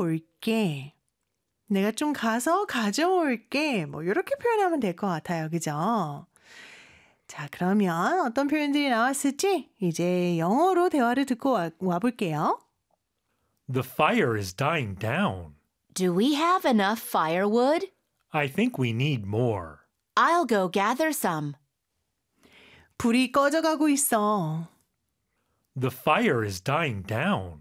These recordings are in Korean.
올게. 내가 좀 가서 가져올게. 뭐 이렇게 표현하면 될 것 같아요. 그죠? 자, 그러면 어떤 표현들이 나왔을지 이제 영어로 대화를 듣고 와 볼게요. The fire is dying down. Do we have enough firewood? I think we need more. I'll go gather some. 불이 꺼져가고 있어. The fire is dying down.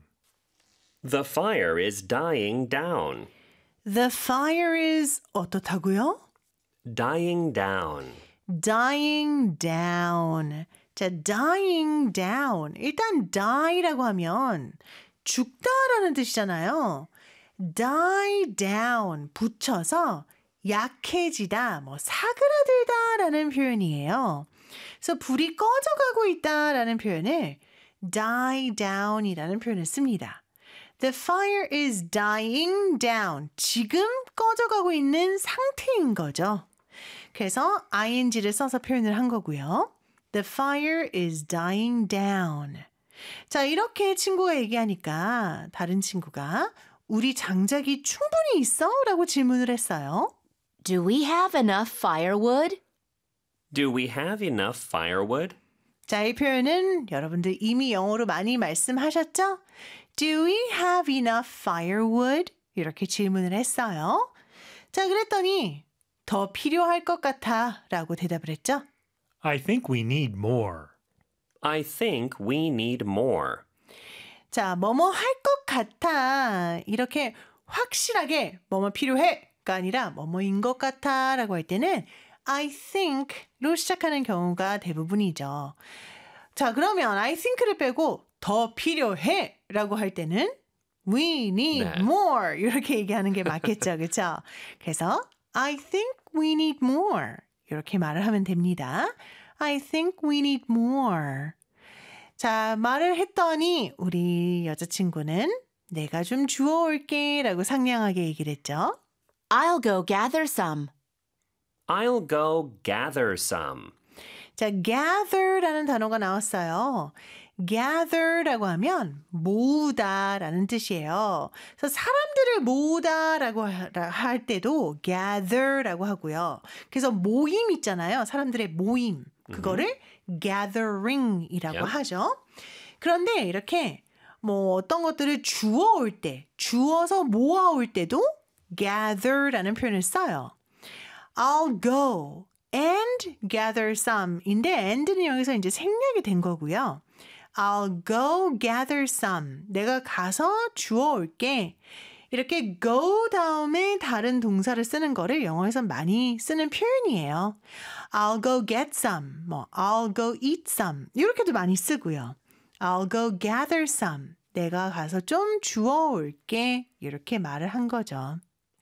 The fire is dying down. The fire is 어떻다고요? Dying down. Dying down. 자, dying down. 일단 die라고 하면 죽다라는 뜻이잖아요. die down 붙여서 약해지다, 뭐 사그라들다라는 표현이에요. 그래서 불이 꺼져가고 있다라는 표현을 die down이라는 표현을 씁니다. The fire is dying down. 지금 꺼져가고 있는 상태인 거죠. 그래서 ing를 써서 표현을 한 거고요. The fire is dying down. 자, 이렇게 친구가 얘기하니까 다른 친구가 우리 장작이 충분히 있어? 라고 질문을 했어요. Do we have enough firewood? Do we have enough firewood? 자, 이 표현은 여러분들 이미 영어로 많이 말씀하셨죠? Do we have enough firewood? 이렇게 질문을 했어요. 자, 그랬더니 더 필요할 것 같아 라고 대답을 했죠. I think we need more. I think we need more. 자, 뭐뭐 할 것 같아. 이렇게 확실하게 뭐뭐 필요해가 아니라 뭐뭐인 것 같아 라고 할 때는 I think로 시작하는 경우가 대부분이죠. 자, 그러면 I think를 빼고 더 필요해 라고 할 때는 We need 네. more 이렇게 얘기하는 게 맞겠죠. 그렇죠? 그래서 I think we need more 이렇게 말을 하면 됩니다. I think we need more. 자, 말을 했더니 우리 여자친구는 내가 좀 주워올게 라고 상냥하게 얘기를 했죠. I'll go gather some. I'll go gather some. 자, gather라는 단어가 나왔어요. gather라고 하면 모으다라는 뜻이에요. 그래서 사람들을 모으다라고 할 때도 gather라고 하고요. 그래서 모임 있잖아요. 사람들의 모임. 그거를 gathering이라고 Yep. 하죠. 그런데 이렇게 뭐 어떤 것들을 주워올 때, 주워서 모아올 때도 gather라는 표현을 써요. I'll go and gather some인데 and는 여기서 이제 생략이 된 거고요. I'll go gather some. 내가 가서 주워올게. 이렇게 go 다음에 다른 동사를 쓰는 거를 영어에서 많이 쓰는 표현이에요. I'll go get some. 뭐 I'll go eat some. 이렇게도 많이 쓰고요. I'll go gather some. 내가 가서 좀 주워올게. 이렇게 말을 한 거죠.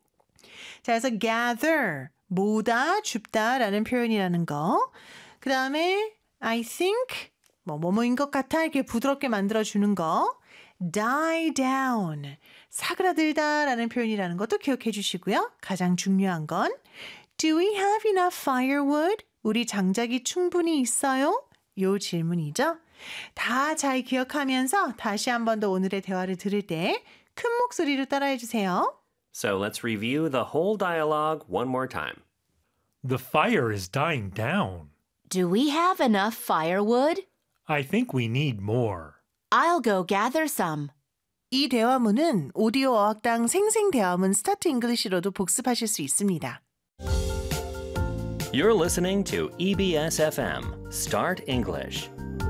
자, 그래서 gather, 모으다, 줍다라는 표현이라는 거. 그 다음에 I think, 뭐뭐인 것 같아 이렇게 부드럽게 만들어주는 거. die down, 사그라들다라는 표현이라는 것도 기억해 주시고요. 가장 중요한 건 Do we have enough firewood? 우리 장작이 충분히 있어요? 요 질문이죠. 다 잘 기억하면서 다시 한 번 더 오늘의 대화를 들을 때 큰 목소리로 따라해 주세요. So let's review the whole dialogue one more time. The fire is dying down. Do we have enough firewood? I think we need more. I'll go gather some. 이 대화문은 오디오 어학당 생생대화문 스타트 잉글리시로도 복습하실 수 있습니다. You're listening to EBS FM Start English.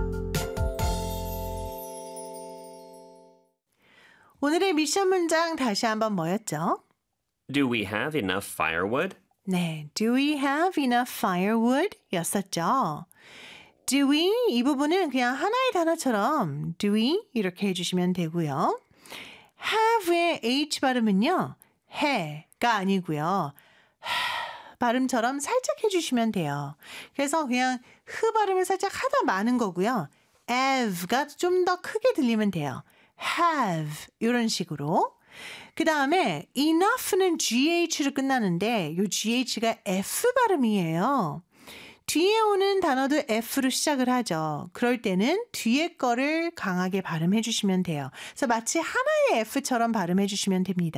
오늘의 미션 문장 다시 한번 뭐였죠? Do we have enough firewood? 네, do we have enough firewood? 였었죠. do we 이 부분은 그냥 하나의 단어처럼 do we 이렇게 해주시면 되고요. have의 h 발음은요. 해가 아니고요. 발음처럼 살짝 해주시면 돼요. 그래서 그냥 흐 발음을 살짝 하다 마는 거고요. have가 좀 더 크게 들리면 돼요. have 이런 식으로. 그 다음에 enough는 GH로 끝나는데 이 GH가 F 발음이에요. 뒤에 오는 단어도 F로 시작을 하죠. 그럴 때는 뒤에 거를 강하게 발음해 주시면 돼요. 그래서 마치 하나의 F처럼 발음해 주시면 됩니다.